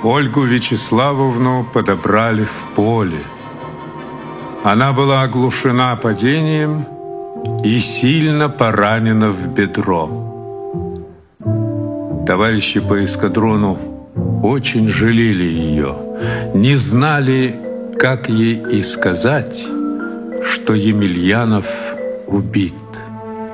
Ольгу Вячеславовну подобрали в поле. Она была оглушена падением и сильно поранена в бедро. Товарищи по эскадрону очень жалели ее, не знали, как ей и сказать, что Емельянов убит.